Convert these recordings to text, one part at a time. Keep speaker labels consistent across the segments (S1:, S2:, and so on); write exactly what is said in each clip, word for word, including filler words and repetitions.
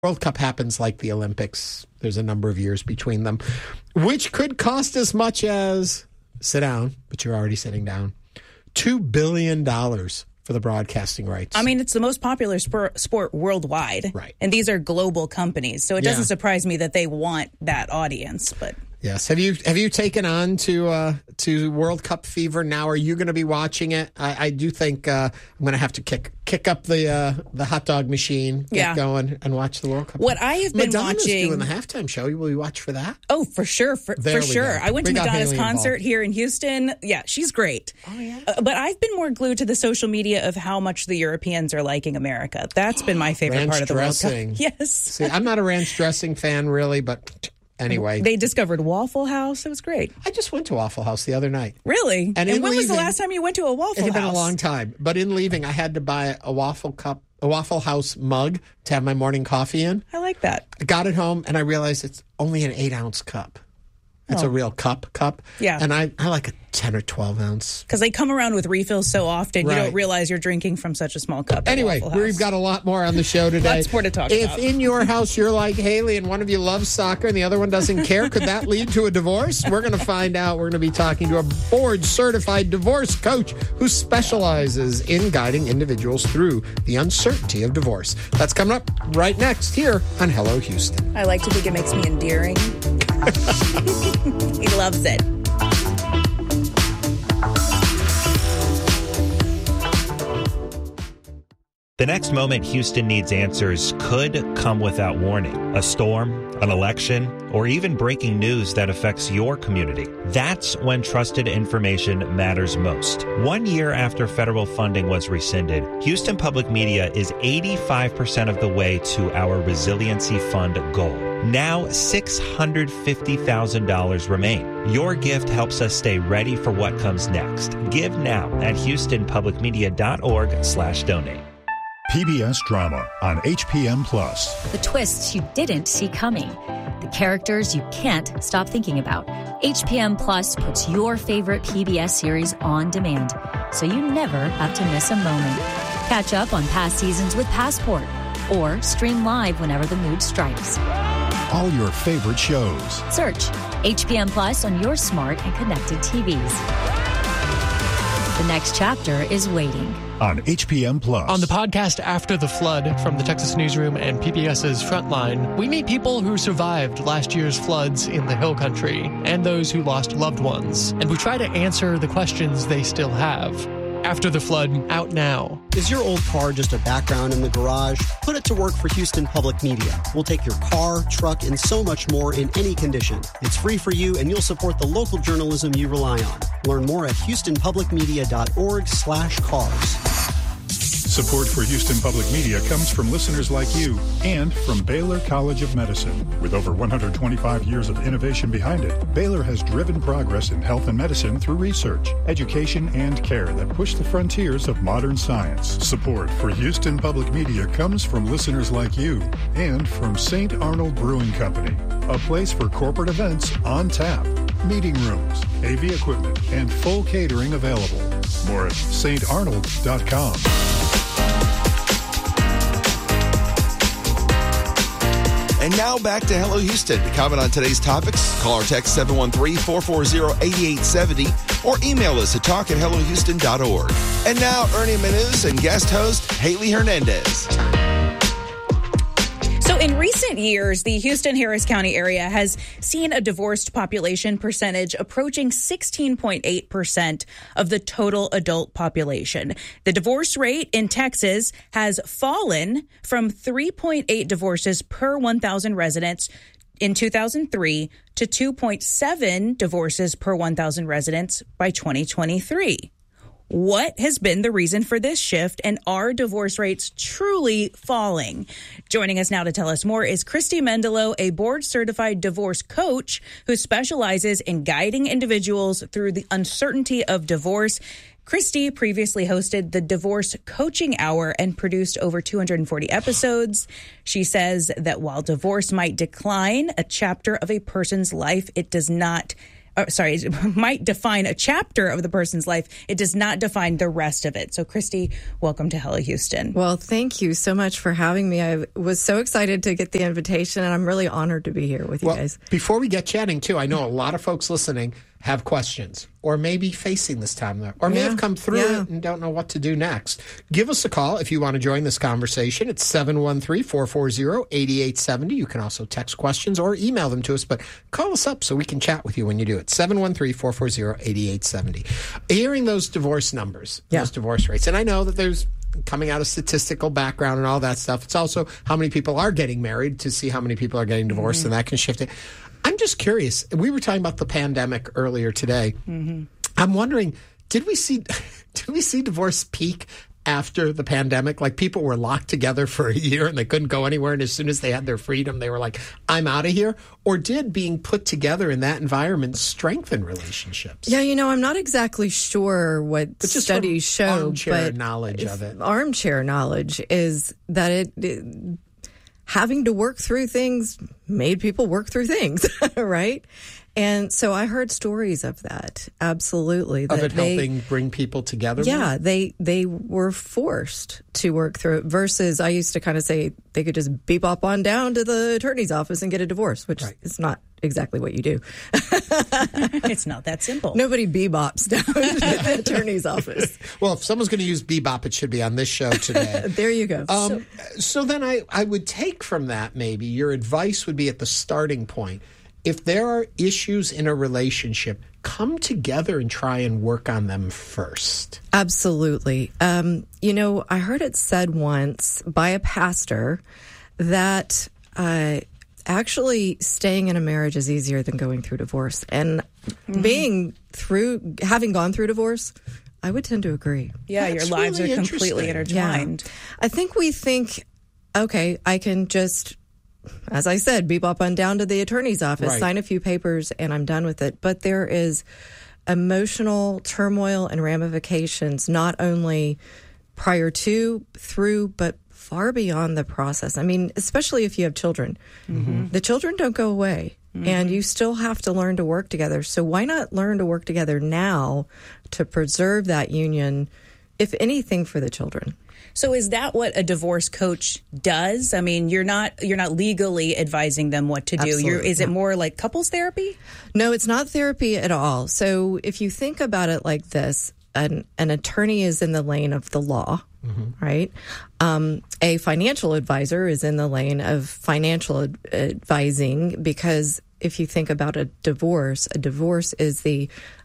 S1: World Cup happens like the Olympics. There's a number of years between them, which could cost as much as, sit down, but you're already sitting down, two billion dollars for the broadcasting rights.
S2: I mean, it's the most popular sport, sport worldwide.
S1: Right.
S2: And these are global companies. So it doesn't yeah. surprise me that they want that audience. But
S1: yes. Have you have you taken on to uh, to World Cup fever now? Are you going to be watching it? I, I do think uh, I'm going to have to kick kick up the uh, the hot dog machine, get
S2: yeah.
S1: going, and watch the World Cup.
S2: What I have been
S1: Madonna's
S2: watching,
S1: doing the halftime show. Will you watch for that?
S2: Oh, for sure, for, for sure.
S1: Go.
S2: I went
S1: we
S2: to Madonna's concert
S1: involved.
S2: here in Houston. Yeah, she's great.
S1: Oh yeah.
S2: Uh, but I've been more glued to the social media of how much the Europeans are liking America. That's been my favorite
S1: ranch
S2: part of the
S1: dressing.
S2: World Cup. Yes.
S1: See, I'm not a ranch dressing fan really, but. Anyway.
S2: They discovered Waffle House. It was great.
S1: I just went to Waffle House the other night.
S2: Really?
S1: And,
S2: and when
S1: leaving,
S2: was the last time you went to a Waffle House?
S1: It had been a long time. But in leaving, I had to buy a Waffle Cup, a Waffle House mug to have my morning coffee in.
S2: I like that.
S1: I got it home, and I realized it's only an eight-ounce cup. It's
S2: oh.
S1: a real cup cup.
S2: Yeah.
S1: And I, I like a ten or twelve ounce.
S2: Because they come around with refills so often,
S1: right.
S2: you don't realize you're drinking from such a small cup.
S1: Anyway, we've got a lot more on the show today.
S2: Lots more to talk
S1: if
S2: about.
S1: If in your house you're like Haley and one of you loves soccer and the other one doesn't care, could that lead to a divorce? We're going to find out. We're going to be talking to a board-certified divorce coach who specializes in guiding individuals through the uncertainty of divorce. That's coming up right next here on Hello Houston.
S2: I like to think it makes me endearing. He loves it.
S3: The next moment Houston needs answers could come without warning. A storm, an election, or even breaking news that affects your community. That's when trusted information matters most. One year after federal funding was rescinded, Houston Public Media is eighty-five percent of the way to our Resiliency Fund goal. Now, six hundred fifty thousand dollars remain. Your gift helps us stay ready for what comes next. Give now at houstonpublicmedia.org slash donate.
S4: P B S Drama on H P M Plus.
S5: The twists you didn't see coming. The characters you can't stop thinking about. H P M Plus puts your favorite P B S series on demand, so you never have to miss a moment. Catch up on past seasons with Passport, or stream live whenever the mood strikes.
S4: All your favorite shows.
S5: Search H P M Plus on your smart and connected T Vs. The next chapter is waiting.
S4: On H P M Plus.
S6: On the podcast After the Flood from the Texas Newsroom and P B S's Frontline, we meet people who survived last year's floods in the Hill Country and those who lost loved ones. And we try to answer the questions they still have. After the Flood, out now.
S7: Is your old car just a background in the garage? Put it to work for Houston Public Media. We'll take your car, truck, and so much more in any condition. It's free for you, and you'll support the local journalism you rely on. Learn more at houstonpublicmedia.org slash cars.
S4: Support for Houston Public Media comes from listeners like you and from Baylor College of Medicine. With over one hundred twenty-five years of innovation behind it, Baylor has driven progress in health and medicine through research, education, and care that push the frontiers of modern science. Support for Houston Public Media comes from listeners like you and from Saint Arnold Brewing Company, a place for corporate events on tap, meeting rooms, A V equipment, and full catering available. More at saint arnold dot com.
S8: And now back to Hello Houston. To comment on today's topics, call or text seven one three, four four zero, eight eight seven zero or email us at talk at hello houston dot org. And now, Ernie Manuz and guest host Haley Hernandez.
S2: So in recent years, the Houston-Harris County area has seen a divorced population percentage approaching sixteen point eight percent of the total adult population. The divorce rate in Texas has fallen from three point eight divorces per one thousand residents in two thousand three to two point seven divorces per one thousand residents by twenty twenty-three. What has been the reason for this shift, and are divorce rates truly falling? Joining us now to tell us more is Christy Mendelo, a board-certified divorce coach who specializes in guiding individuals through the uncertainty of divorce. Christy previously hosted the Divorce Coaching Hour and produced over two hundred forty episodes. She says that while divorce might decline a chapter of a person's life, it does not uh, sorry, it might define a chapter of the person's life. It does not define the rest of it. So, Christy, welcome to Hello Houston.
S9: Well, thank you so much for having me. I was so excited to get the invitation, and I'm really honored to be here with you
S1: well,
S9: guys.
S1: Before we get chatting, too, I know a lot of folks listening have questions or maybe facing this time or may
S9: yeah,
S1: have come through
S9: yeah.
S1: it and don't know what to do next. Give us a call if you want to join this conversation. It's seven one three, four four zero, eight eight seven zero. You can also text questions or email them to us, but call us up so we can chat with you when you do it. seven one three, four four zero, eight eight seven zero. Hearing those divorce numbers,
S9: yeah.
S1: those divorce rates, and I know that there's coming out of statistical background and all that stuff. It's also how many people are getting married to see how many people are getting divorced, mm-hmm. and that can shift it. I'm just curious. We were talking about the pandemic earlier today. Mm-hmm. I'm wondering, did we see did we see divorce peak after the pandemic? Like people were locked together for a year and they couldn't go anywhere, and as soon as they had their freedom, they were like, I'm out of here? Or did being put together in that environment strengthen relationships?
S9: Yeah, you know, I'm not exactly sure what
S1: but just
S9: studies show.
S1: Armchair
S9: but
S1: knowledge of it.
S9: Armchair knowledge is that it, it having to work through things made people work through things, right? And so I heard stories of that, absolutely.
S1: Of
S9: that
S1: it
S9: they,
S1: helping bring people together?
S9: Yeah,
S1: more?
S9: they they were forced to work through it versus I used to kind of say they could just bebop on down to the attorney's office and get a divorce, which right. is not exactly what you do.
S2: It's not that simple.
S9: Nobody bebops down to the attorney's office.
S1: Well, if someone's going to use bebop, it should be on this show today.
S9: There you go.
S1: Um, so, so then I, I would take from that maybe your advice would be at the starting point. If there are issues in a relationship, come together and try and work on them first.
S9: Absolutely. Um, you know, I heard it said once by a pastor that uh, actually staying in a marriage is easier than going through divorce. And mm-hmm. being through, having gone through divorce, I would tend to agree.
S2: Yeah,
S1: That's
S2: your lives
S1: really
S2: are completely intertwined.
S9: Yeah. I think we think, okay, I can just, as I said, bebop on down to the attorney's office,
S1: right.
S9: sign a few papers, and I'm done with it. But there is emotional turmoil and ramifications, not only prior to, through, but far beyond the process. I mean, especially if you have children. Mm-hmm. The children don't go away, mm-hmm. and you still have to learn to work together. So why not learn to work together now to preserve that union, if anything, for the children?
S2: So is that what a divorce coach does? I mean, you're not you're not legally advising them what to do. You're, is it more like couples therapy?
S9: No, it's not therapy at all. So if you think about it like this, an, an attorney is in the lane of the law, mm-hmm. right? Um, a financial advisor is in the lane of financial ad- advising, because if you think about a divorce, a divorce is the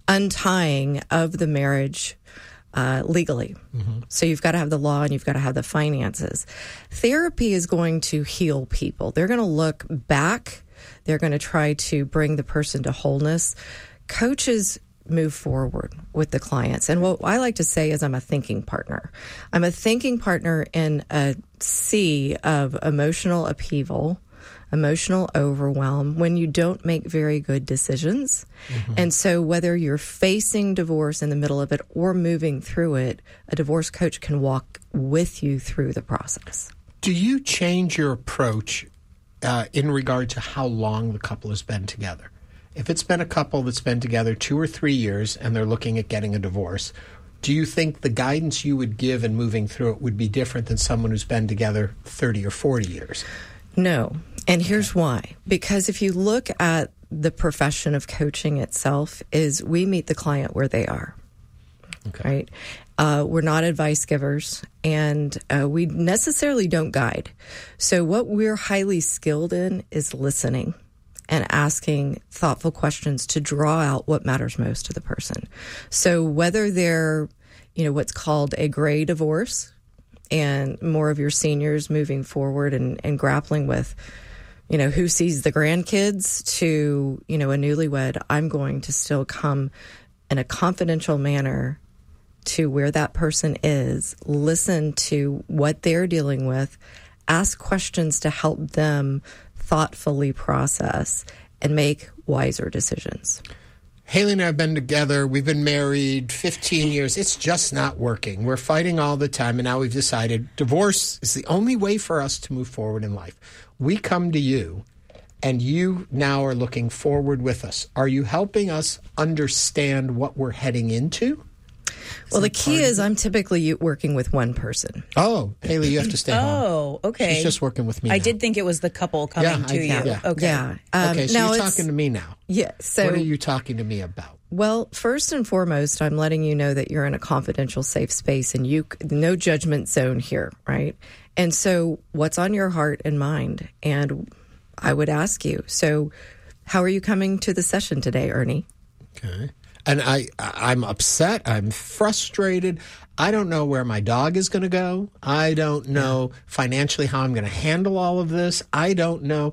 S9: untying of the marriage Uh, legally. Mm-hmm. So you've got to have the law and you've got to have the finances. Therapy is going to heal people. They're going to look back. They're going to try to bring the person to wholeness. Coaches move forward with the clients. And what I like to say is I'm a thinking partner. I'm a thinking partner in a sea of emotional upheaval, emotional overwhelm, when you don't make very good decisions. Mm-hmm. And so whether you're facing divorce in the middle of it or moving through it, a divorce coach can walk with you through the process.
S1: Do you change your approach uh, in regard to how long the couple has been together? If it's been a couple that's been together two or three years and they're looking at getting a divorce, do you think the guidance you would give in moving through it would be different than someone who's been together thirty or forty years?
S9: No. And here's why. Because if you look at the profession of coaching itself, is we meet the client where they are, okay. right? Uh, we're not advice givers, and uh, we necessarily don't guide. So what we're highly skilled in is listening and asking thoughtful questions to draw out what matters most to the person. So whether they're, you know, what's called a gray divorce, and more of your seniors moving forward and, and grappling with, you know, who sees the grandkids, to, you know, a newlywed, I'm going to still come in a confidential manner to where that person is, listen to what they're dealing with, ask questions to help them thoughtfully process and make wiser decisions.
S1: Haley and I have been together. We've been married fifteen years. It's just not working. We're fighting all the time, and now we've decided divorce is the only way for us to move forward in life. We come to you, and you now are looking forward with us. Are you helping us understand what we're heading into? Is
S9: well, the key is I'm typically working with one person.
S1: Oh, Haley, you have to stay
S2: oh,
S1: home.
S2: Oh, okay.
S1: She's just working with me
S2: I
S1: now.
S2: did think it was the couple coming
S1: yeah,
S2: to
S1: I,
S2: you.
S1: yeah.
S2: Okay.
S9: Yeah. Um,
S1: okay, so
S9: now
S1: you're
S9: it's-
S1: talking to me now.
S9: Yeah. So
S1: what are you talking to me about?
S9: Well, first and foremost, I'm letting you know that you're in a confidential, safe space, and you no judgment zone here, right? And so, what's on your heart and mind? And I would ask you. So, how are you coming to the session today, Ernie?
S1: Okay. And I, I'm upset. I'm frustrated. I don't know where my dog is going to go. I don't know financially how I'm going to handle all of this. I don't know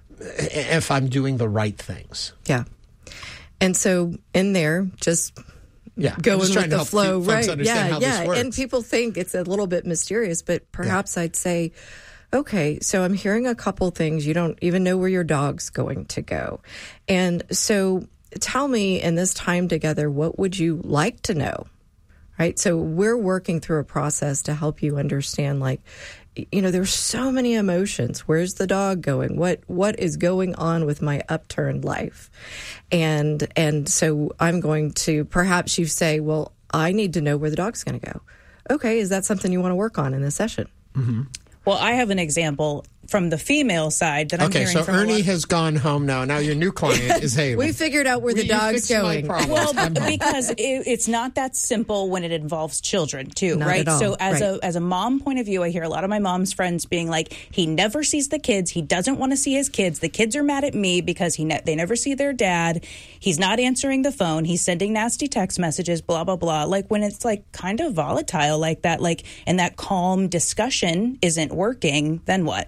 S1: if I'm doing the right things.
S9: Yeah. And so in there, just
S1: yeah,
S9: going
S1: just
S9: with the flow, right? Yeah, yeah.
S1: And
S9: and people think it's a little bit mysterious, but perhaps yeah. I'd say, okay, so I'm hearing a couple things. You don't even know where your dog's going to go. And so tell me in this time together, what would you like to know? Right? So we're working through a process to help you understand, like, you know, there's so many emotions. Where's the dog going? What what is going on with my upturned life? And and so I'm going to, perhaps you say, well, I need to know where the dog's going to go. Okay, is that something you want to work on in this session?
S1: Mm-hmm.
S2: Well, I have an example from the female side that I'm
S1: okay,
S2: hearing
S1: so
S2: from
S1: Ernie
S2: a lot-
S1: has gone home now. Now your new client is Haley.
S9: We figured out where
S1: Will
S9: the
S1: you
S9: dog's
S1: fix my
S9: going.
S1: problems?
S2: Well,
S1: I'm home.
S2: because it, it's not that simple when it involves children, too,
S9: Not
S2: right?
S9: at all.
S2: So, as
S9: Right.
S2: a as a mom point of view, I hear a lot of my mom's friends being like, "He never sees the kids. He doesn't want to see his kids. The kids are mad at me because he ne- they never see their dad. He's not answering the phone. He's sending nasty text messages. Blah blah blah." Like when it's like kind of volatile like that, like and that calm discussion isn't working, then what?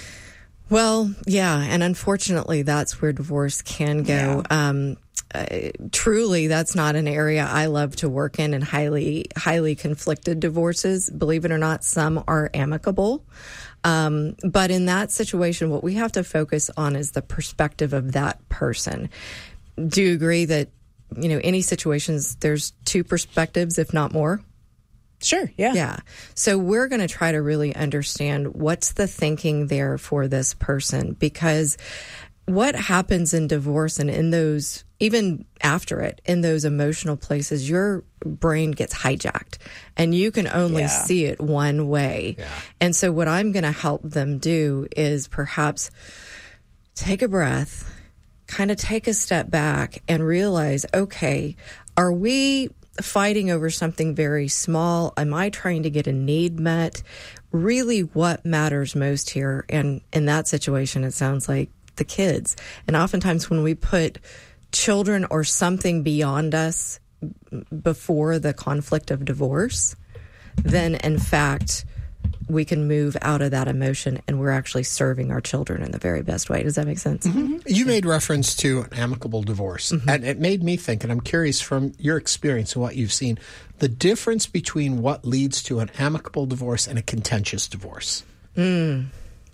S9: Well, yeah, and unfortunately, that's where divorce can go.
S2: Yeah.
S9: Um, uh, truly, that's not an area I love to work in, and highly, highly conflicted divorces. Believe it or not, some are amicable. Um, but in that situation, what we have to focus on is the perspective of that person. Do you agree that, you know, any situations, there's two perspectives, if not more?
S2: Sure, yeah.
S9: Yeah. So we're going to try to really understand what's the thinking there for this person, because what happens in divorce and in those, even after it, in those emotional places, your brain gets hijacked and you can only
S2: Yeah.
S9: see it one way.
S1: Yeah.
S9: And so what I'm going to help them do is perhaps take a breath, kind of take a step back and realize, okay, are we fighting over something very small? Am I trying to get a need met? Really, what matters most here? And in that situation, it sounds like the kids. And oftentimes when we put children or something beyond us before the conflict of divorce, then in fact, we can move out of that emotion and we're actually serving our children in the very best way. Does that make sense?
S1: Mm-hmm. You made reference to an amicable divorce, mm-hmm. and it made me think, and I'm curious from your experience and what you've seen, the difference between what leads to an amicable divorce and a contentious divorce.
S9: Mm.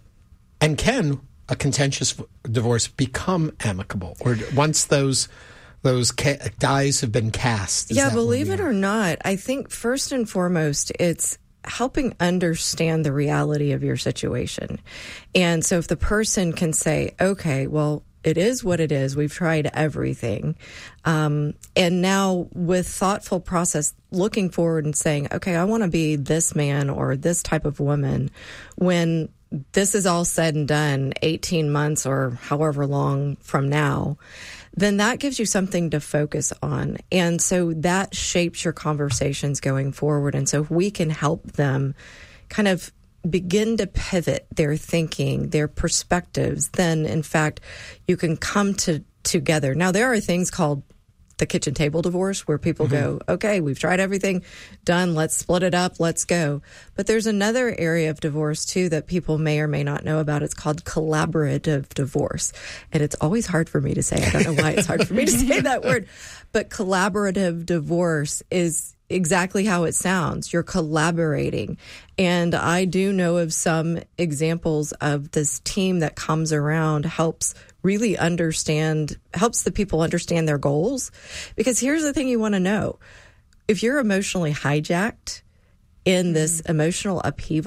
S1: And can a contentious divorce become amicable, or once those those ca- dies have been cast?
S9: Yeah, believe it or not, I think first and foremost, it's helping understand the reality of your situation. And so if the person can say, okay, well, it is what it is. We've tried everything. Um, and now with thoughtful process, looking forward and saying, okay, I want to be this man or this type of woman when this is all said and done, eighteen months or however long from now, then that gives you something to focus on. And so that shapes your conversations going forward. And so if we can help them kind of begin to pivot their thinking, their perspectives, then in fact, you can come to together. Now, there are things called the kitchen table divorce where people mm-hmm. go, okay, we've tried everything, done, let's split it up, let's go. But there's another area of divorce too that people may or may not know about. It's called collaborative divorce. And it's always hard for me to say. I don't know why it's hard for me to say that word. But collaborative divorce is exactly how it sounds. You're collaborating. And I do know of some examples of this team that comes around, helps really understand, helps the people understand their goals. Because here's the thing you want to know. If you're emotionally hijacked in this emotional upheaval,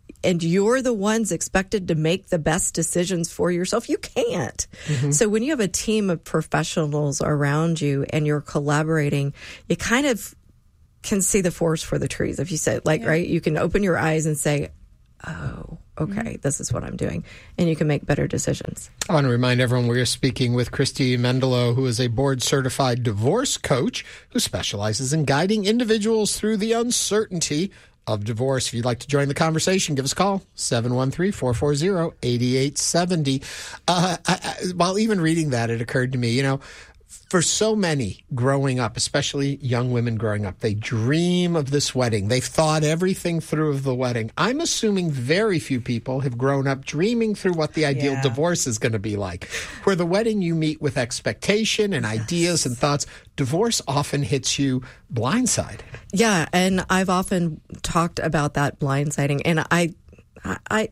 S9: and you're the ones expected to make the best decisions for yourself. You can't. Mm-hmm. So when you have a team of professionals around you and you're collaborating, you kind of can see the forest for the trees. If you say, like, yeah. right, you can open your eyes and say, oh, okay, mm-hmm. this is what I'm doing. And you can make better decisions.
S1: I want to remind everyone we are speaking with Christy Mendelo, who is a board-certified divorce coach who specializes in guiding individuals through the uncertainty of divorce. If you'd like to join the conversation, give us a call, seven one three, four four zero, eight eight seven zero. Uh, I, I, while even reading that, it occurred to me, you know, for so many growing up, especially young women growing up, they dream of this wedding. They've thought everything through of the wedding. I'm assuming very few people have grown up dreaming through what the ideal yeah. divorce is going to be like. Where the wedding you meet with expectation and ideas and thoughts, divorce often hits you blindsided.
S9: Yeah, and I've often talked about that blindsiding. And I, I,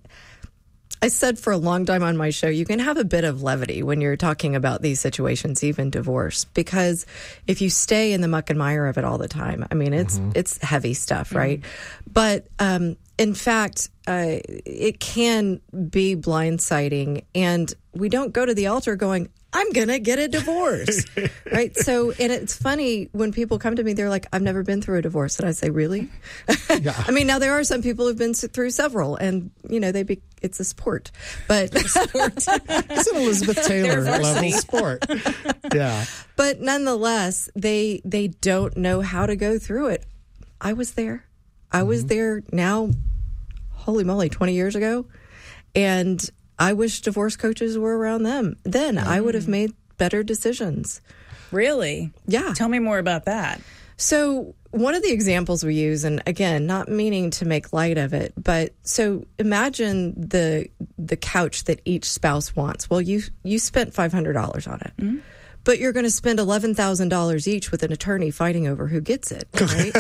S9: I said for a long time on my show, you can have a bit of levity when you're talking about these situations, even divorce, because if you stay in the muck and mire of it all the time, I mean, it's mm-hmm. it's heavy stuff, right? Mm-hmm. But um, in fact, uh, it can be blindsiding, and we don't go to the altar going, I'm going to get a divorce, right? So, and it's funny when people come to me, they're like, I've never been through a divorce. And I say, really? Yeah. I mean, now there are some people who've been through several and, you know, they be, it's a sport, but sport.
S1: It's an Elizabeth Taylor level sport. Yeah.
S9: But nonetheless, they, they don't know how to go through it. I was there. I mm-hmm. was there now, holy moly, twenty years ago. And I wish divorce coaches were around them. Then mm. I would have made better decisions.
S2: Really?
S9: Yeah.
S2: Tell me more about that.
S9: So one of the examples we use, and again, not meaning to make light of it, but so imagine the the couch that each spouse wants. Well, you you spent five hundred dollars on it. Mm. But you're going to spend eleven thousand dollars each with an attorney fighting over who gets it, right?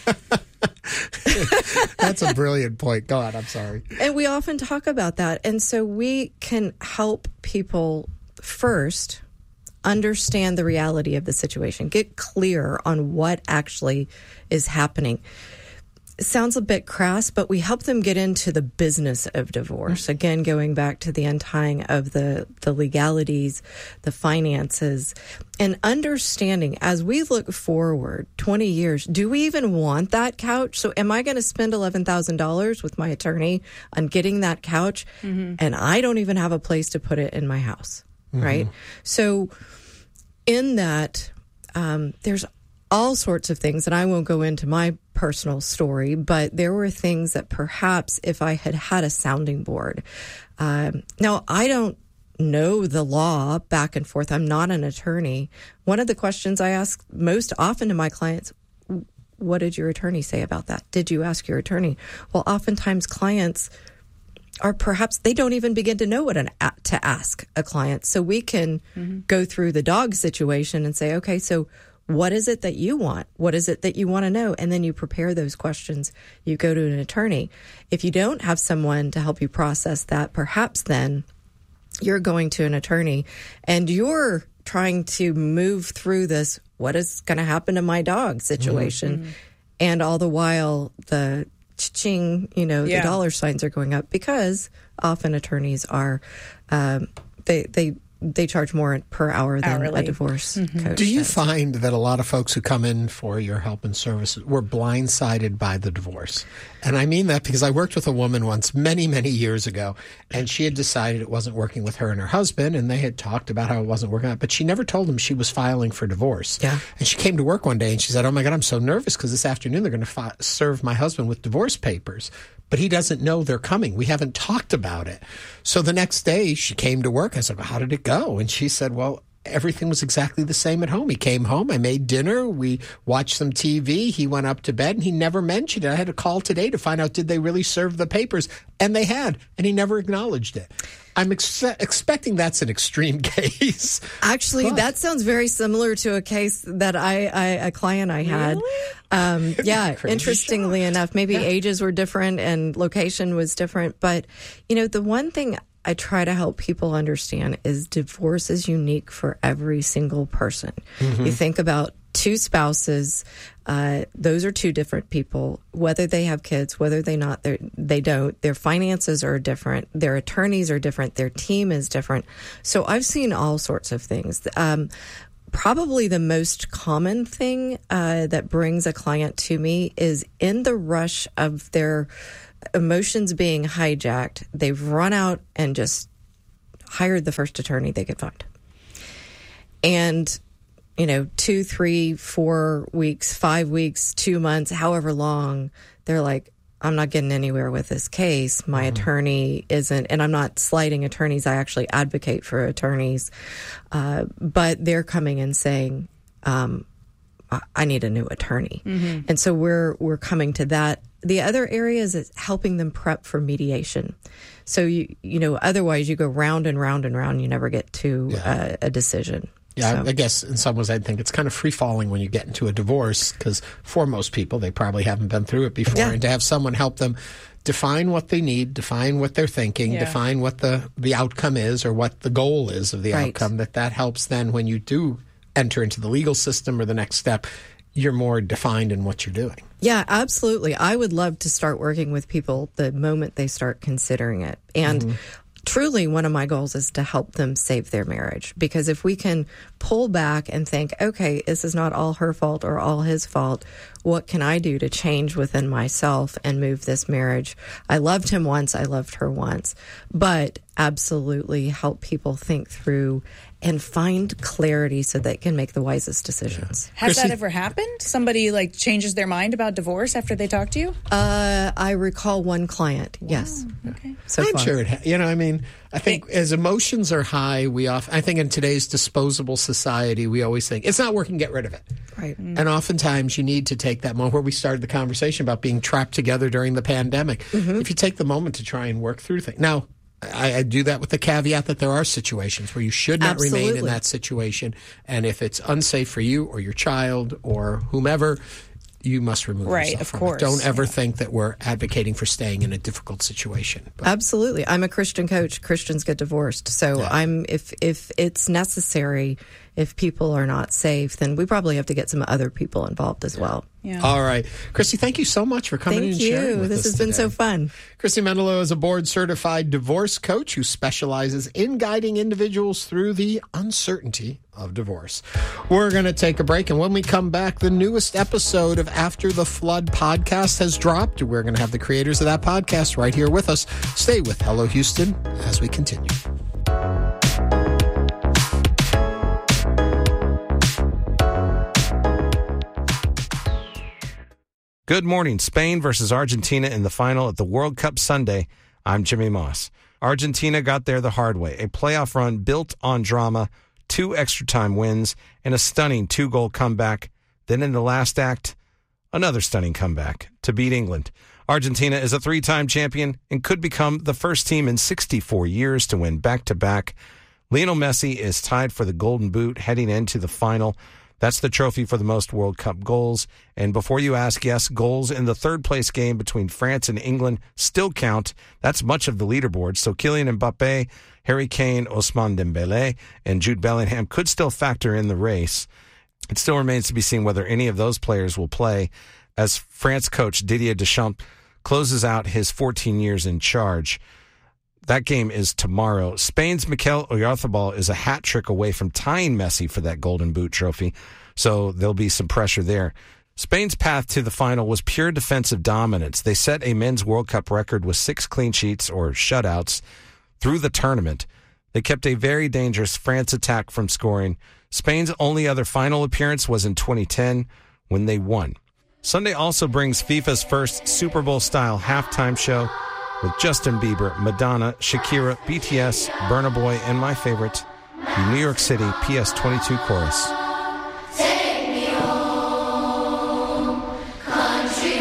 S1: That's a brilliant point. Go on, I'm sorry.
S9: And we often talk about that. And so we can help people first understand the reality of the situation, get clear on what actually is happening. It sounds a bit crass, but we help them get into the business of divorce. Again, going back to the untying of the, the legalities, the finances, and understanding as we look forward twenty years, do we even want that couch? So am I going to spend eleven thousand dollars with my attorney on getting that couch? Mm-hmm. And I don't even have a place to put it in my house, mm-hmm. right? So in that, um, there's all sorts of things, and I won't go into my personal story, but there were things that perhaps if I had had a sounding board. Um, now, I don't know the law back and forth. I'm not an attorney. One of the questions I ask most often to my clients, what did your attorney say about that? Did you ask your attorney? Well, oftentimes clients are perhaps, they don't even begin to know what an, to ask a client. So we can mm-hmm. go through the dog situation and say, okay, so what is it that you want? What is it that you want to know? And then you prepare those questions. You go to an attorney. If you don't have someone to help you process that, perhaps then you're going to an attorney and you're trying to move through this, what is going to happen to my dog situation? Mm-hmm. And all the while, the ching, you know, yeah. the dollar signs are going up because often attorneys are, um, they, they, They charge more per hour than Hourly. a divorce mm-hmm. coach.
S1: Do you
S9: does.
S1: find that a lot of folks who come in for your help and services were blindsided by the divorce? And I mean that because I worked with a woman once many, many years ago, and she had decided it wasn't working with her and her husband, and they had talked about how it wasn't working out, but she never told them she was filing for divorce.
S9: Yeah.
S1: And she came to work one day, and she said, oh, my God, I'm so nervous because this afternoon they're going to fi- serve my husband with divorce papers. But he doesn't know they're coming. We haven't talked about it. So the next day she came to work. I said, well, how did it go? And she said, well, everything was exactly the same at home. He came home. I made dinner. We watched some T V. He went up to bed, and he never mentioned it. I had to call today to find out, did they really serve the papers? And they had, and he never acknowledged it. I'm ex- expecting that's an extreme case.
S9: Actually, but. that sounds very similar to a case that I, I a client I had.
S2: Really?
S9: Um, yeah, interestingly
S1: shocked.
S9: enough, maybe
S1: yeah.
S9: ages were different and location was different. But, you know, the one thing I try to help people understand is divorce is unique for every single person. Mm-hmm. You think about two spouses, uh, those are two different people. Whether they have kids, whether they not, they don't. Their finances are different. Their attorneys are different. Their team is different. So I've seen all sorts of things. Um, probably the most common thing uh, that brings a client to me is in the rush of their emotions being hijacked, they've run out and just hired the first attorney they could find. And you know, two, three, four weeks, five weeks, two months, however long, they're like, I'm not getting anywhere with this case. My mm-hmm. attorney isn't, and I'm not slighting attorneys. I actually advocate for attorneys. Uh, but they're coming and saying, um, I need a new attorney. Mm-hmm. And so we're we're coming to that. The other areas is helping them prep for mediation. So, you you know, otherwise you go round and round and round. You never get to yeah. a, a decision.
S1: Yeah,
S9: so.
S1: I guess in some ways I'd think it's kind of free-falling when you get into a divorce because for most people, they probably haven't been through it before.
S9: Yeah.
S1: And to have someone help them define what they need, define what they're thinking, yeah. define what the, the outcome is or what the goal is of the right. outcome, that that helps then when you do enter into the legal system or the next step, you're more defined in what you're doing.
S9: Yeah, absolutely. I would love to start working with people the moment they start considering it. And mm-hmm. truly, one of my goals is to help them save their marriage. Because if we can pull back and think, okay, this is not all her fault or all his fault, what can I do to change within myself and move this marriage? I loved him once, I loved her once. But absolutely help people think through and find clarity so they can make the wisest decisions.
S2: Yeah. Has Chrissy? that ever happened? Somebody like changes their mind about divorce after they talk to you?
S9: Uh, I recall one client. Wow. Yes.
S2: Okay.
S9: So
S1: I'm
S9: far.
S1: sure it. Ha- you know, I mean, I think as emotions are high, we often. I think in today's disposable society, we always think it's not working. Get rid of it.
S9: Right.
S1: Mm. And oftentimes, you need to take that moment where we started the conversation about being trapped together during the pandemic. Mm-hmm. If you take the moment to try and work through things now. I, I do that with the caveat that there are situations where you should not
S9: Absolutely.
S1: remain in that situation. And if it's unsafe for you or your child or whomever, you must remove
S2: right,
S1: yourself
S2: of
S1: from
S2: course.
S1: it. Don't ever
S2: yeah.
S1: think that we're advocating for staying in a difficult situation.
S9: But. Absolutely. I'm a Christian coach. Christians get divorced. So
S1: yeah.
S9: I'm if if it's necessary, if people are not safe, then we probably have to get some other people involved as
S1: yeah.
S9: well.
S2: Yeah.
S1: All right. Christy, thank you so much for coming
S9: thank
S1: in and
S9: you.
S1: sharing with
S9: this
S1: us
S9: has been
S1: today.
S9: so fun.
S1: Christy Mendelow is a board-certified divorce coach who specializes in guiding individuals through the uncertainty of divorce. We're going to take a break, and when we come back, the newest episode of After the Flood podcast has dropped. We're going to have the creators of that podcast right here with us. Stay with Hello Houston as we continue.
S10: Good morning. Spain versus Argentina in the final at the World Cup Sunday. I'm Jimmy Moss. Argentina got there the hard way. A playoff run built on drama, two extra time wins, and a stunning two-goal comeback. Then in the last act, another stunning comeback to beat England. Argentina is a three-time champion and could become the first team in sixty-four years to win back-to-back. Lionel Messi is tied for the Golden Boot heading into the final. That's the trophy for the most World Cup goals. And before you ask, yes, goals in the third-place game between France and England still count. That's much of the leaderboard. So Kylian Mbappe, Harry Kane, Ousmane Dembele, and Jude Bellingham could still factor in the race. It still remains to be seen whether any of those players will play as France coach Didier Deschamps closes out his fourteen years in charge. That game is tomorrow. Spain's Mikel Oyarzabal is a hat trick away from tying Messi for that Golden Boot trophy, so there'll be some pressure there. Spain's path to the final was pure defensive dominance. They set a men's World Cup record with six clean sheets or shutouts through the tournament. They kept a very dangerous France attack from scoring. Spain's only other final appearance was in twenty ten when they won. Sunday also brings FIFA's first Super Bowl-style halftime show with Justin Bieber, Madonna, Shakira, B T S, Burna Boy, and my favorite, the New York City P S twenty-two chorus.
S11: Take me home, country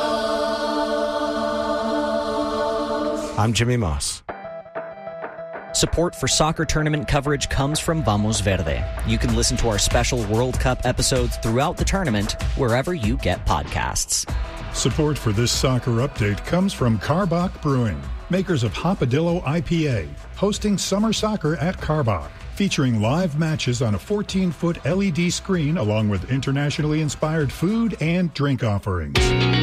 S11: roads.
S10: I'm Jimmy Moss.
S12: Support for soccer tournament coverage comes from Vamos Verde. You can listen to our special World Cup episodes throughout the tournament wherever you get podcasts.
S4: Support for this soccer update comes from Karbach Brewing. makers of Hopadillo I P A, hosting summer soccer at Karbach, featuring live matches on a fourteen-foot L E D screen along with internationally inspired food and drink offerings.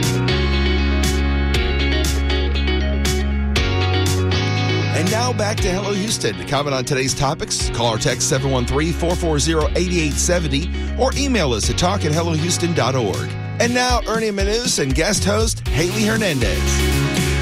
S8: And now back to Hello Houston. To comment on today's topics, call or text seven one three, four four zero, eight eight seven zero or email us at talk at hello houston dot org. And now, Ernie Manus and guest host Haley Hernandez.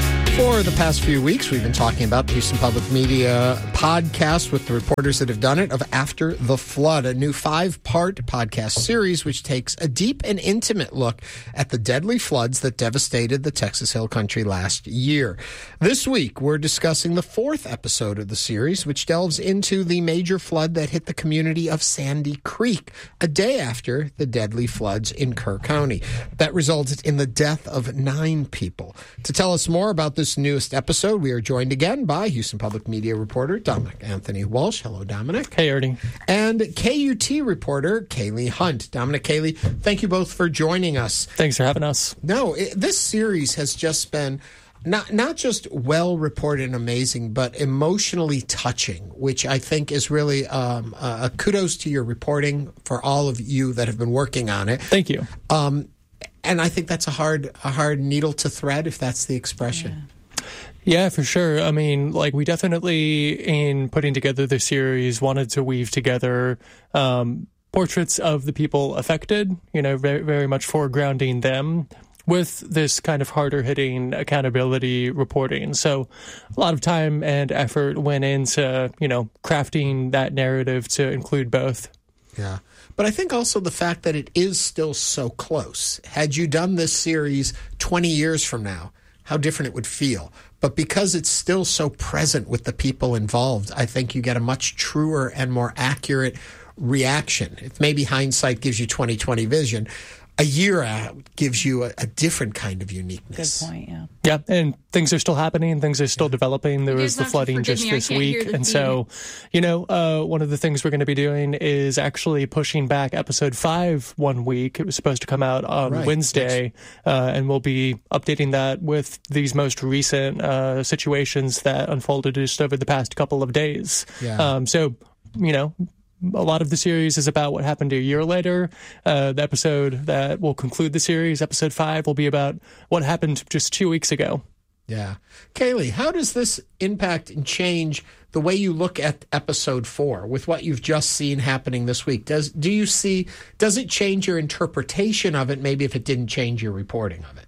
S1: For the past few weeks, we've been talking about the Houston Public Media podcast with the reporters that have done it of After the Flood, a new five-part podcast series which takes a deep and intimate look at the deadly floods that devastated the Texas Hill Country last year. This week, we're discussing the fourth episode of the series, which delves into the major flood that hit the community of Sandy Creek a day after the deadly floods in Kerr County. That resulted in the death of nine people. To tell us more about this newest episode, we are joined again by Houston Public Media reporter Dominic Anthony Walsh. Hello, Dominic.
S6: Hey, Ernie.
S1: And K U T reporter Kaylee Hunt. Dominic, Kaylee, thank you both for joining us.
S6: Thanks for having us.
S1: No, it, this series has just been not not just well reported and amazing, but emotionally touching, which I think is really um, a kudos to your reporting for all of you that have been working on it.
S6: Thank you.
S1: Um, and I think that's a hard a hard needle to thread, if that's the expression.
S6: Yeah. Yeah, for sure. I mean, like, we definitely, in putting together the series, wanted to weave together um, portraits of the people affected, you know, very, very much foregrounding them with this kind of harder-hitting accountability reporting. So a lot of time and effort went into, you know, crafting that narrative to include both.
S1: Yeah. But I think also the fact that it is still so close. Had you done this series twenty years from now, how different it would feel. But because it's still so present with the people involved, I think you get a much truer and more accurate reaction. If maybe hindsight gives you twenty twenty vision, a year out gives you a, a different kind of uniqueness.
S2: Good point, yeah.
S6: Yeah, and things are still happening. Things are still developing. There was the flooding just this week. And so, you know, uh, one of the things we're going to be doing is actually pushing back episode five one week. It was supposed to come out on
S1: right.
S6: Wednesday, uh, and we'll be updating that with these most recent uh, situations that unfolded just over the past couple of days.
S1: Yeah.
S6: Um, so, you know, a lot of the series is about what happened a year later. Uh, the episode that will conclude the series, episode five, will be about what happened just two weeks ago.
S1: Yeah. Kaylee, how does this impact and change the way you look at episode four with what you've just seen happening this week? Does do you see, does it change your interpretation of it, maybe if it didn't change your reporting of it?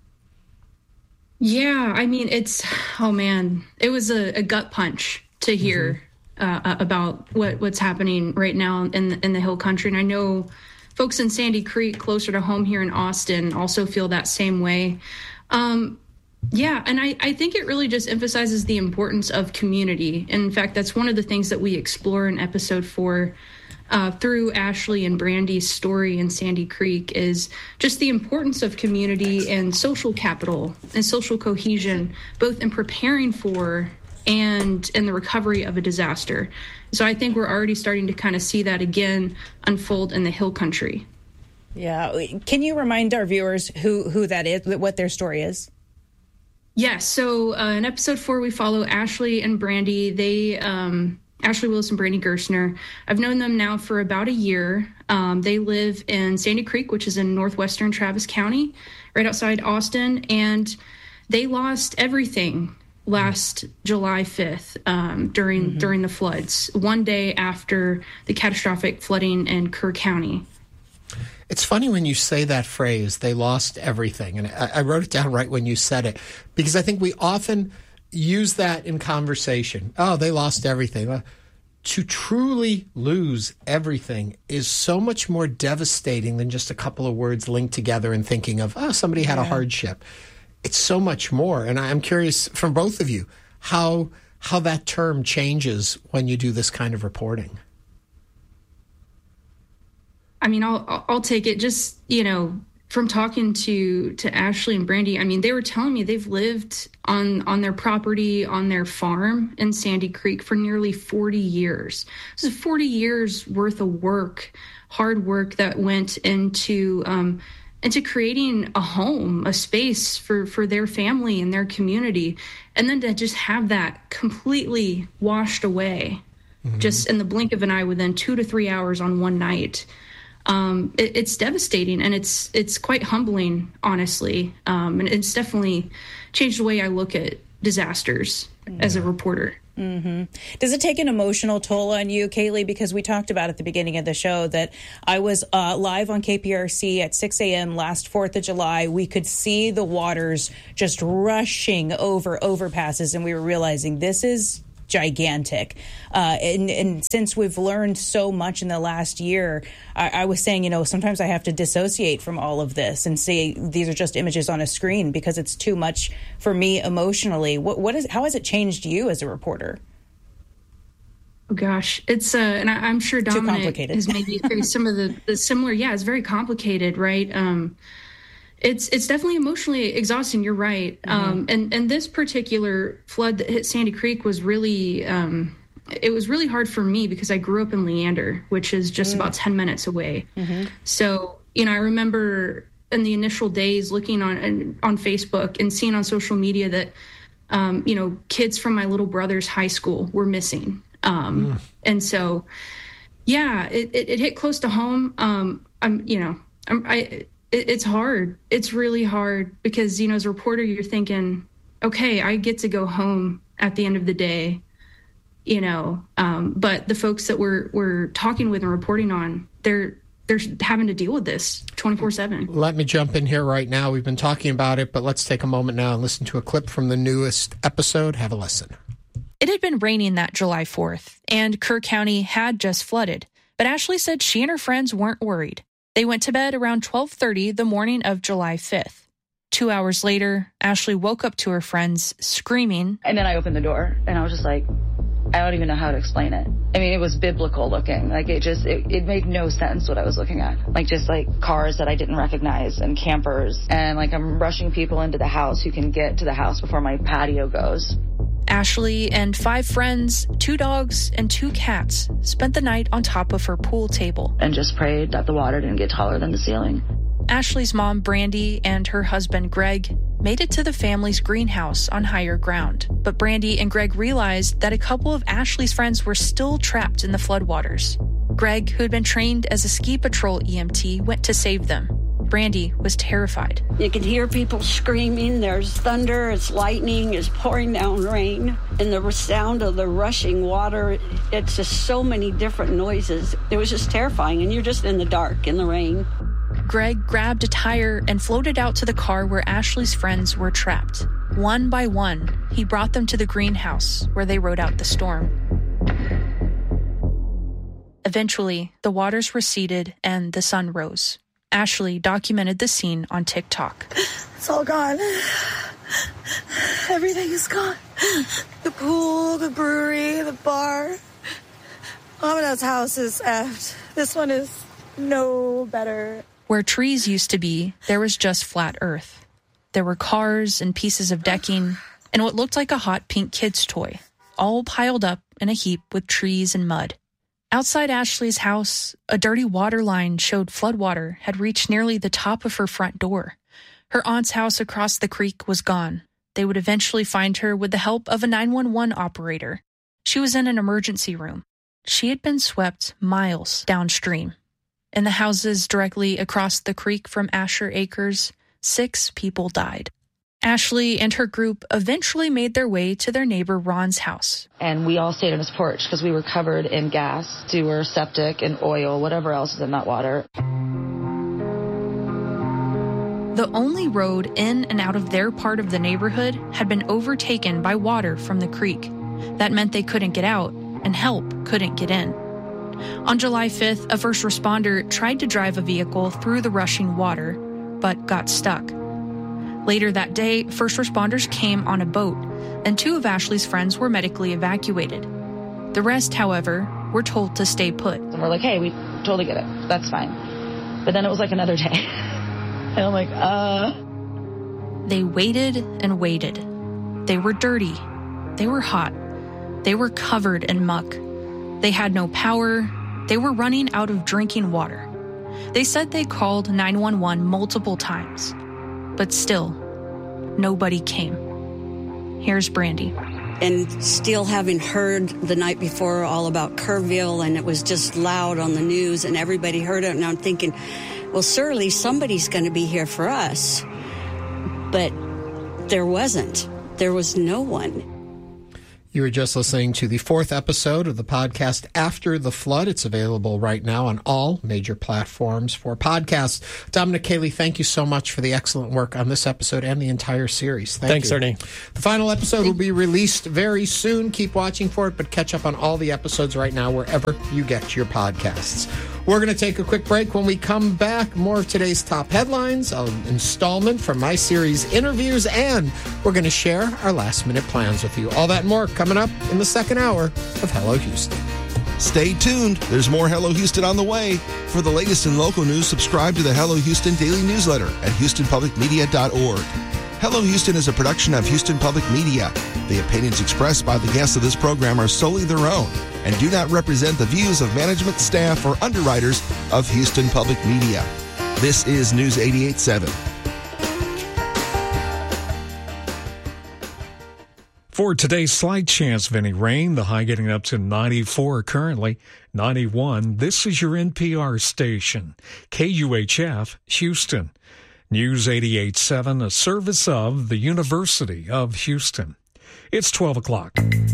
S13: Yeah, I mean, it's, oh man, it was a, a gut punch to hear. Mm-hmm. Uh, about what, what's happening right now in the, in the Hill Country. And I know folks in Sandy Creek, closer to home here in Austin, also feel that same way. Um, yeah, and I, I think it really just emphasizes the importance of community. In fact, that's one of the things that we explore in episode four uh, through Ashley and Brandy's story in Sandy Creek is just the importance of community and social capital and social cohesion, both in preparing for and in the recovery of a disaster. So I think we're already starting to kind of see that again unfold in the Hill Country.
S2: Yeah. Can you remind our viewers who, who that is, what their story is?
S13: Yes. So uh, in episode four, we follow Ashley and Brandy. They, um, Ashley Willis and Brandy Gerstner. I've known them now for about a year. Um, they live in Sandy Creek, which is in northwestern Travis County, right outside Austin. And they lost everything last July fifth um, during mm-hmm. during the floods, one day after the catastrophic flooding in Kerr County.
S1: It's funny when you say that phrase, they lost everything. And I, I wrote it down right when you said it, because I think we often use that in conversation. Oh, they lost everything. To truly lose everything is so much more devastating than just a couple of words linked together and thinking of, oh, somebody had yeah. a hardship. It's so much more. And I'm curious from both of you how how that term changes when you do this kind of reporting.
S13: I mean, I'll I'll take it just, you know, from talking to to Ashley and Brandy. I mean, they were telling me they've lived on on their property, on their farm in Sandy Creek for nearly forty years. This is forty years worth of work, hard work that went into um into creating a home, a space for, for their family and their community. And then to just have that completely washed away, mm-hmm. just in the blink of an eye within two to three hours on one night. Um, it, it's devastating, and it's it's quite humbling, honestly. Um, and it's definitely changed the way I look at disasters mm-hmm. as a reporter.
S2: Mm-hmm. Does it take an emotional toll on you, Kaylee? Because we talked about at the beginning of the show that I was uh, live on K P R C at six a.m. last fourth of July. We could see the waters just rushing over overpasses, and we were realizing this is gigantic. Uh, and, and since we've learned so much in the last year, I, I was saying, you know, sometimes I have to dissociate from all of this and say these are just images on a screen because it's too much for me emotionally. What, what is, how has it changed you as a reporter?
S13: Oh gosh, it's uh, and I, I'm sure Dominic has maybe faced some of the, the similar. Yeah, it's very complicated, right? Um, It's it's definitely emotionally exhausting. You're right. Mm-hmm. Um, and, and this particular flood that hit Sandy Creek was really, um, it was really hard for me because I grew up in Leander, which is just mm. about ten minutes away. Mm-hmm. So, you know, I remember in the initial days looking on on Facebook and seeing on social media that, um, you know, kids from my little brother's high school were missing. Um, mm. And so, yeah, it, it, it hit close to home. Um, I'm, you know, I'm, I, It's hard. It's really hard because, you know, as a reporter, you're thinking, okay, I get to go home at the end of the day, you know, um, but the folks that we're, we're talking with and reporting on, they're, they're having to deal with this twenty-four seven.
S1: Let me jump in here right now. We've been talking about it, but let's take a moment now and listen to a clip from the newest episode. Have a listen.
S14: It had been raining that July fourth, and Kerr County had just flooded, but Ashley said she and her friends weren't worried. They went to bed around twelve thirty the morning of July fifth. Two hours later, Ashley woke up to her friends screaming.
S15: And then I opened the door, and I was just like, I don't even know how to explain it. I mean, it was biblical looking. Like, it just, it, it made no sense what I was looking at. Like, just like cars that I didn't recognize and campers. And like, I'm rushing people into the house who can get to the house before my patio goes.
S14: Ashley and five friends, two dogs, and two cats spent the night on top of her pool table.
S15: And just prayed that the water didn't get taller than the ceiling.
S14: Ashley's mom, Brandy, and her husband, Greg, made it to the family's greenhouse on higher ground. But Brandy and Greg realized that a couple of Ashley's friends were still trapped in the floodwaters. Greg, who had been trained as a ski patrol E M T, went to save them. Brandy was terrified.
S16: You can hear people screaming. There's thunder, it's lightning, it's pouring down rain. And the sound of the rushing water, it's just so many different noises. It was just terrifying, and you're just in the dark, in the rain.
S14: Greg grabbed a tire and floated out to the car where Ashley's friends were trapped. One by one, he brought them to the greenhouse where they rode out the storm. Eventually, the waters receded and the sun rose. Ashley documented the scene on TikTok.
S17: It's all gone. Everything is gone. The pool, the brewery, the bar. Amina's house is effed. This one is no better.
S14: Where trees used to be, there was just flat earth. There were cars and pieces of decking and what looked like a hot pink kid's toy, all piled up in a heap with trees and mud. Outside Ashley's house, a dirty water line showed floodwater had reached nearly the top of her front door. Her aunt's house across the creek was gone. They would eventually find her with the help of a nine one one operator. She was in an emergency room. She had been swept miles downstream. In the houses directly across the creek from Asher Acres, six people died. Ashley and her group eventually made their way to their neighbor Ron's house.
S15: And we all stayed on his porch because we were covered in gas, sewer, septic, and oil, whatever else is in that water.
S14: The only road in and out of their part of the neighborhood had been overtaken by water from the creek. That meant they couldn't get out, and help couldn't get in. On July fifth, a first responder tried to drive a vehicle through the rushing water, but got stuck. Later that day, first responders came on a boat, and two of Ashley's friends were medically evacuated. The rest, however, were told to stay put.
S15: And we're like, hey, we totally get it. That's fine. But then it was like another day. And I'm like, uh...
S14: They waited and waited. They were dirty. They were hot. They were covered in muck. They had no power. They were running out of drinking water. They said they called nine one one multiple times, but still, nobody came. Here's Brandy.
S16: And still having heard the night before all about Kerrville, and it was just loud on the news, and everybody heard it, and I'm thinking, well, surely somebody's going to be here for us. But there wasn't. There was no one.
S1: You were just listening to the fourth episode of the podcast After the Flood. It's available right now on all major platforms for podcasts. Dominic Cayley, thank you so much for the excellent work on this episode and the entire series. Thank
S6: Thanks,
S1: you.
S6: Ernie.
S1: The final episode will be released very soon. Keep watching for it, but catch up on all the episodes right now wherever you get your podcasts. We're going to take a quick break. When we come back, more of today's top headlines, an installment from my series Interviews, and we're going to share our last-minute plans with you. All that and more coming up in the second hour of Hello Houston.
S8: Stay tuned. There's more Hello Houston on the way. For the latest in local news, subscribe to the Hello Houston daily newsletter at houston public media dot org. Hello Houston is a production of Houston Public Media. The opinions expressed by the guests of this program are solely their own and do not represent the views of management, staff, or underwriters of Houston Public Media. This is News eighty-eight point seven.
S18: For today's slight chance of any rain, the high getting up to ninety-four currently, ninety-one. This is your N P R station, K U H F, Houston. News eighty-eight point seven, a service of the University of Houston. It's twelve o'clock.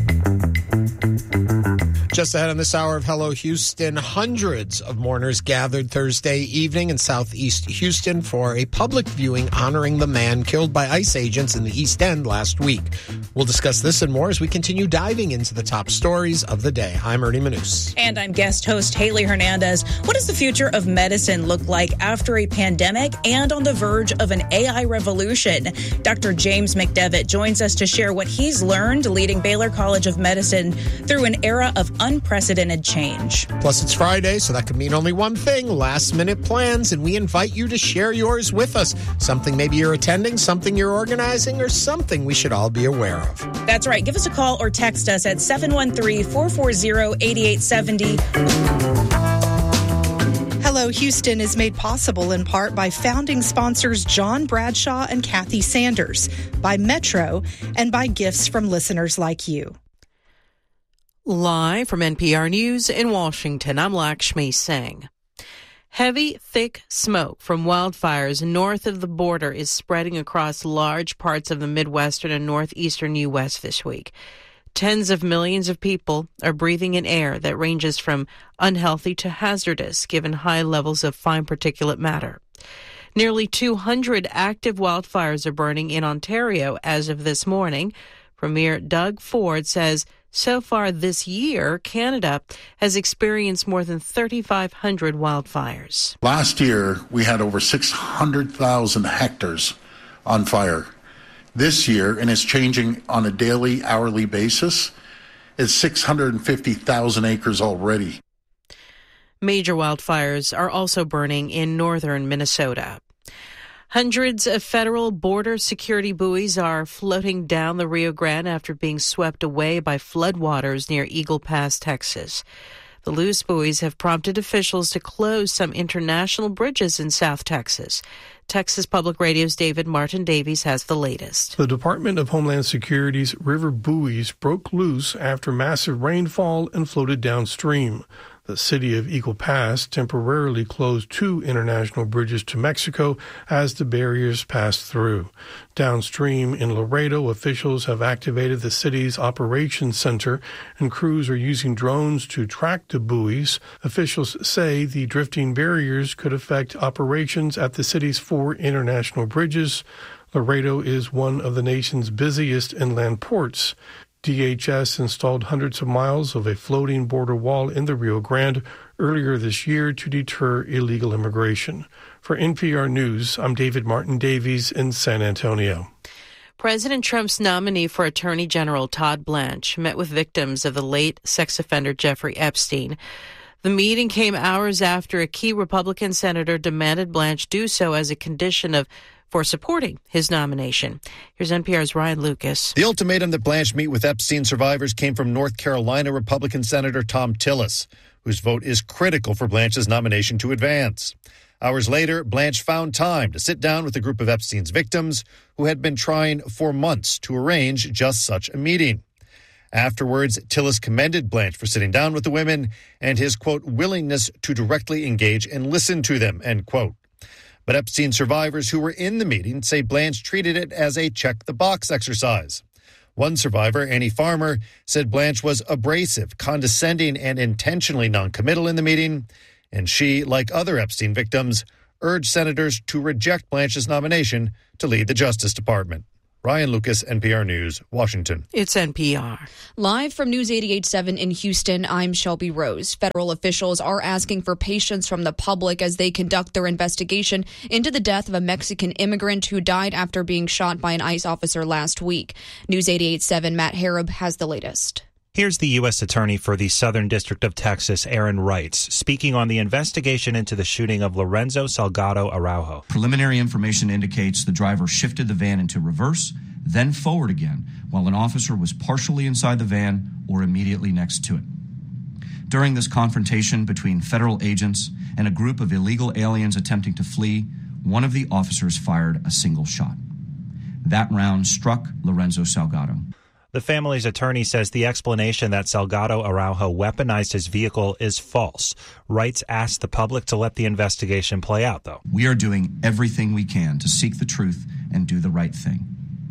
S1: Just ahead on this hour of Hello Houston, hundreds of mourners gathered Thursday evening in southeast Houston for a public viewing honoring the man killed by ICE agents in the East End last week. We'll discuss this and more as we continue diving into the top stories of the day. I'm Ernie Manous.
S2: And I'm guest host Haley Hernandez. What does the future of medicine look like after a pandemic and on the verge of an A I revolution? Doctor James McDevitt joins us to share what he's learned leading Baylor College of Medicine through an era of unprecedented change.
S1: Plus, it's Friday, so that could mean only one thing, last-minute plans, and we invite you to share yours with us. Something maybe you're attending, something you're organizing, or something we should all be aware of.
S2: That's right. Give us a call or text us at seven one three, four four zero, eight eight seven zero.
S19: Hello Houston is made possible in part by founding sponsors John Bradshaw and Kathy Sanders, by Metro, and by gifts from listeners like you.
S20: Live from N P R News in Washington, I'm Lakshmi Singh. Heavy, thick smoke from wildfires north of the border is spreading across large parts of the Midwestern and northeastern U S this week. Tens of millions of people are breathing in air that ranges from unhealthy to hazardous, given high levels of fine particulate matter. Nearly two hundred active wildfires are burning in Ontario as of this morning. Premier Doug Ford says so far this year, Canada has experienced more than thirty-five hundred wildfires.
S21: Last year, we had over six hundred thousand hectares on fire. This year, and it's changing on a daily, hourly basis, is six hundred fifty thousand acres already.
S20: Major wildfires are also burning in northern Minnesota. Hundreds of federal border security buoys are floating down the Rio Grande after being swept away by floodwaters near Eagle Pass, Texas. The loose buoys have prompted officials to close some international bridges in South Texas. Texas Public Radio's David Martin Davies has the latest.
S22: The Department of Homeland Security's river buoys broke loose after massive rainfall and floated downstream. The city of Eagle Pass temporarily closed two international bridges to Mexico as the barriers passed through. Downstream in Laredo, officials have activated the city's operations center, and crews are using drones to track the buoys. Officials say the drifting barriers could affect operations at the city's four international bridges. Laredo is one of the nation's busiest inland ports. D H S installed hundreds of miles of a floating border wall in the Rio Grande earlier this year to deter illegal immigration. For N P R News, I'm David Martin Davies in San Antonio.
S20: President Trump's nominee for Attorney General Todd Blanche met with victims of the late sex offender Jeffrey Epstein. The meeting came hours after a key Republican senator demanded Blanche do so as a condition of for supporting his nomination. Here's N P R's Ryan Lucas.
S23: The ultimatum that Blanche meet with Epstein survivors came from North Carolina Republican Senator Tom Tillis.
S3: whose vote is critical for Blanche's nomination to advance. Hours later, Blanche found time to sit down with a group of Epstein's victims who had been trying for months to arrange just such a meeting. Afterwards, Tillis commended Blanche for sitting down with the women and his, quote, willingness to directly engage and listen to them, end quote. But Epstein survivors who were in the meeting say Blanche treated it as a check-the-box exercise. One survivor, Annie Farmer, said Blanche was abrasive, condescending, and intentionally noncommittal in the meeting, and she, like other Epstein victims, urged senators to reject Blanche's nomination to lead the Justice Department. Ryan Lucas, N P R News, Washington.
S20: It's N P R.
S5: Live from News eighty-eight point seven in Houston, I'm Shelby Rose. Federal officials are asking for patience from the public as they conduct their investigation into the death of a Mexican immigrant who died after being shot by an ICE officer last week. News eighty-eight point seven Matt Harab has the latest.
S23: Here's the U S Attorney for the Southern District of Texas, Aaron Wrights, speaking on the investigation into the shooting of Lorenzo Salgado Araujo.
S24: Preliminary information indicates the driver shifted the van into reverse, then forward again, while an officer was partially inside the van or immediately next to it. During this confrontation between federal agents and a group of illegal aliens attempting to flee, one of the officers fired a single shot. That round struck Lorenzo Salgado.
S23: The family's attorney says the explanation that Salgado Araujo weaponized his vehicle is false. Wrights asked the public to let the investigation play out, though.
S24: We are doing everything we can to seek the truth and do the right thing.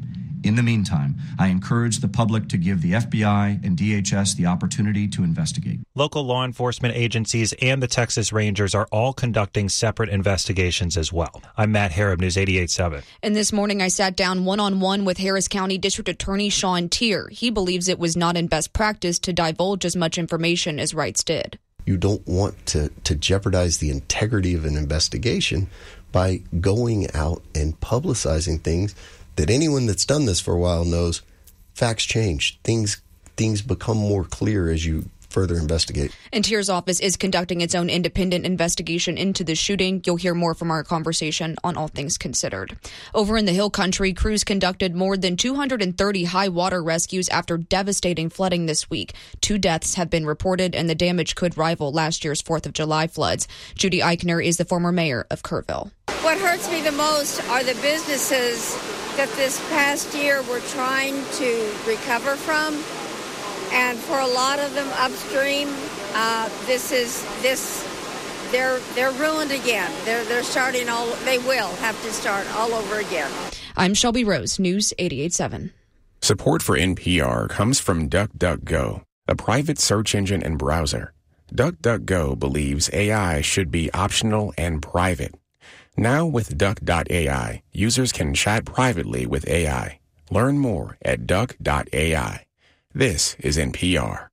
S24: In the meantime, I encourage the public to give the F B I and D H S the opportunity to investigate.
S23: Local law enforcement agencies and the Texas Rangers are all conducting separate investigations as well. I'm Matt Harab, News eighty-eight point seven.
S5: And this morning I sat down one-on-one with Harris County District Attorney Sean Tier. He believes it was not in best practice to divulge as much information as Wrights did.
S25: You don't want to, to jeopardize the integrity of an investigation by going out and publicizing things that anyone that's done this for a while knows facts change. Things things become more clear as you further investigate.
S5: And Tier's office is conducting its own independent investigation into the shooting. You'll hear more from our conversation on All Things Considered. Over in the Hill Country, crews conducted more than two hundred thirty high water rescues after devastating flooding this week. Two deaths have been reported, and the damage could rival last year's fourth of July floods. Judy Eichner is the former mayor of Kerrville.
S26: What hurts me the most are the businesses that this past year we're trying to recover from, and for a lot of them upstream, uh, this is this they're they're ruined again. They're they're starting all. They will have to start all over again.
S5: I'm Shelby Rose, News eighty-eight point seven.
S27: Support for N P R comes from DuckDuckGo, a private search engine and browser. DuckDuckGo believes A I should be optional and private. Now with Duck dot A I, users can chat privately with A I. Learn more at Duck dot A I. This is N P R.